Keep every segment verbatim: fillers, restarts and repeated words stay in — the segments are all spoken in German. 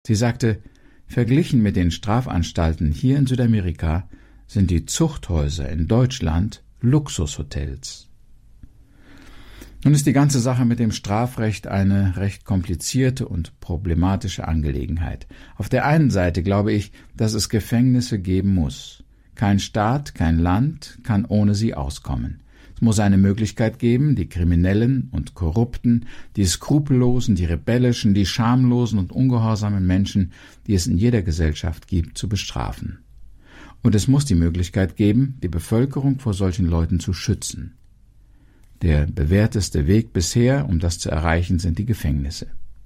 Sie sagte, verglichen mit den Strafanstalten hier in Südamerika sind die Zuchthäuser in Deutschland Luxushotels. Nun ist die ganze Sache mit dem Strafrecht eine recht komplizierte und problematische Angelegenheit. Auf der einen Seite glaube ich, dass es Gefängnisse geben muss. Kein Staat, kein Land kann ohne sie auskommen. Es muss eine Möglichkeit geben, die Kriminellen und Korrupten, die Skrupellosen, die Rebellischen, die schamlosen und ungehorsamen Menschen, die es in jeder Gesellschaft gibt, zu bestrafen. Und es muss die Möglichkeit geben, die Bevölkerung vor solchen Leuten zu schützen. Der bewährteste Weg bisher, um das zu erreichen, sind die Gefängnisse.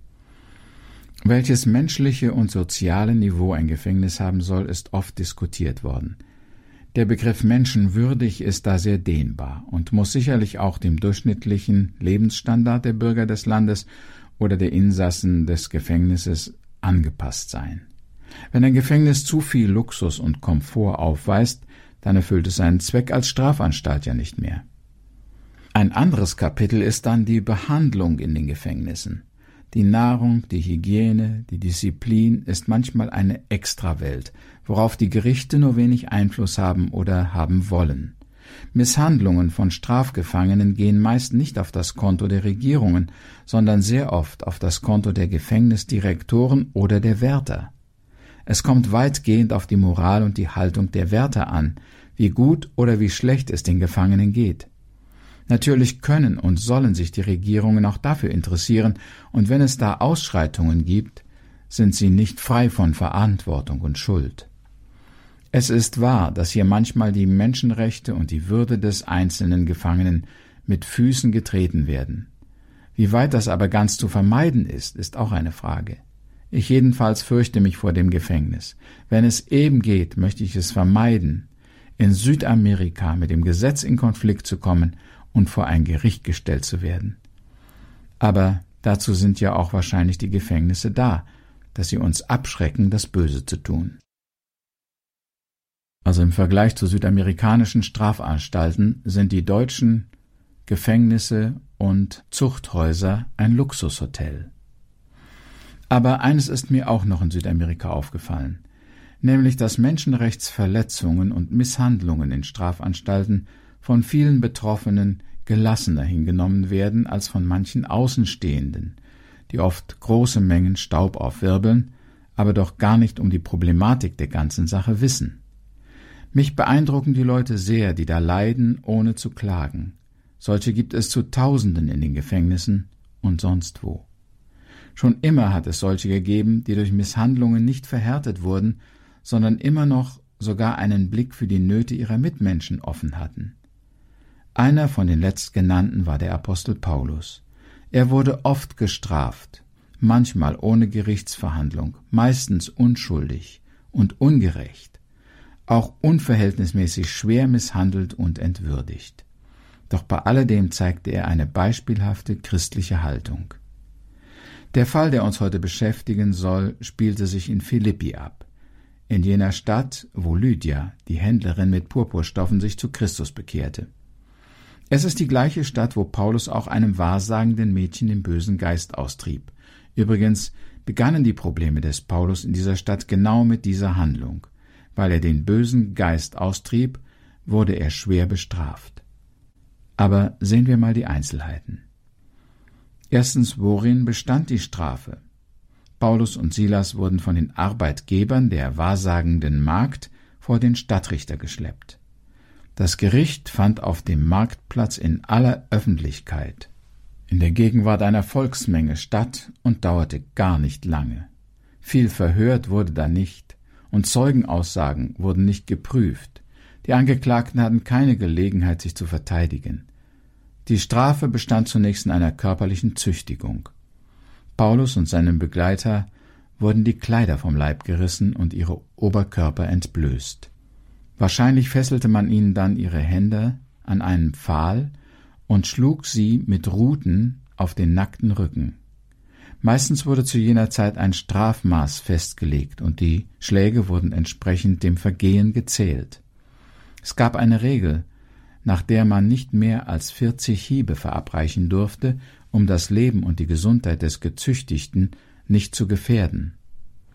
Welches menschliche und soziale Niveau ein Gefängnis haben soll, ist oft diskutiert worden. Der Begriff menschenwürdig ist da sehr dehnbar und muss sicherlich auch dem durchschnittlichen Lebensstandard der Bürger des Landes oder der Insassen des Gefängnisses angepasst sein. Wenn ein Gefängnis zu viel Luxus und Komfort aufweist, dann erfüllt es seinen Zweck als Strafanstalt ja nicht mehr. Ein anderes Kapitel ist dann die Behandlung in den Gefängnissen. Die Nahrung, die Hygiene, die Disziplin ist manchmal eine Extrawelt, worauf die Gerichte nur wenig Einfluss haben oder haben wollen. Misshandlungen von Strafgefangenen gehen meist nicht auf das Konto der Regierungen, sondern sehr oft auf das Konto der Gefängnisdirektoren oder der Wärter. Es kommt weitgehend auf die Moral und die Haltung der Wärter an, wie gut oder wie schlecht es den Gefangenen geht. Natürlich können und sollen sich die Regierungen auch dafür interessieren, und wenn es da Ausschreitungen gibt, sind sie nicht frei von Verantwortung und Schuld. Es ist wahr, dass hier manchmal die Menschenrechte und die Würde des einzelnen Gefangenen mit Füßen getreten werden. Wie weit das aber ganz zu vermeiden ist, ist auch eine Frage. Ich jedenfalls fürchte mich vor dem Gefängnis. Wenn es eben geht, möchte ich es vermeiden, in Südamerika mit dem Gesetz in Konflikt zu kommen und vor ein Gericht gestellt zu werden. Aber dazu sind ja auch wahrscheinlich die Gefängnisse da, dass sie uns abschrecken, das Böse zu tun. Also im Vergleich zu südamerikanischen Strafanstalten sind die deutschen Gefängnisse und Zuchthäuser ein Luxushotel. Aber eines ist mir auch noch in Südamerika aufgefallen, nämlich dass Menschenrechtsverletzungen und Misshandlungen in Strafanstalten von vielen Betroffenen gelassener hingenommen werden als von manchen Außenstehenden, die oft große Mengen Staub aufwirbeln, aber doch gar nicht um die Problematik der ganzen Sache wissen. Mich beeindrucken die Leute sehr, die da leiden, ohne zu klagen. Solche gibt es zu Tausenden in den Gefängnissen und sonst wo. Schon immer hat es solche gegeben, die durch Misshandlungen nicht verhärtet wurden, sondern immer noch sogar einen Blick für die Nöte ihrer Mitmenschen offen hatten. Einer von den letztgenannten war der Apostel Paulus. Er wurde oft gestraft, manchmal ohne Gerichtsverhandlung, meistens unschuldig und ungerecht, auch unverhältnismäßig schwer misshandelt und entwürdigt. Doch bei alledem zeigte er eine beispielhafte christliche Haltung. Der Fall, der uns heute beschäftigen soll, spielte sich in Philippi ab, in jener Stadt, wo Lydia, die Händlerin mit Purpurstoffen, sich zu Christus bekehrte. Es ist die gleiche Stadt, wo Paulus auch einem wahrsagenden Mädchen den bösen Geist austrieb. Übrigens begannen die Probleme des Paulus in dieser Stadt genau mit dieser Handlung. Weil er den bösen Geist austrieb, wurde er schwer bestraft. Aber sehen wir mal die Einzelheiten. Erstens, worin bestand die Strafe? Paulus und Silas wurden von den Arbeitgebern der wahrsagenden Magd vor den Stadtrichter geschleppt. Das Gericht fand auf dem Marktplatz in aller Öffentlichkeit, in der Gegenwart einer Volksmenge statt und dauerte gar nicht lange. Viel verhört wurde da nicht, und Zeugenaussagen wurden nicht geprüft. Die Angeklagten hatten keine Gelegenheit, sich zu verteidigen. Die Strafe bestand zunächst in einer körperlichen Züchtigung. Paulus und seinem Begleiter wurden die Kleider vom Leib gerissen und ihre Oberkörper entblößt. Wahrscheinlich fesselte man ihnen dann ihre Hände an einen Pfahl und schlug sie mit Ruten auf den nackten Rücken. Meistens wurde zu jener Zeit ein Strafmaß festgelegt und die Schläge wurden entsprechend dem Vergehen gezählt. Es gab eine Regel, nach der man nicht mehr als vierzig Hiebe verabreichen durfte, um das Leben und die Gesundheit des Gezüchtigten nicht zu gefährden.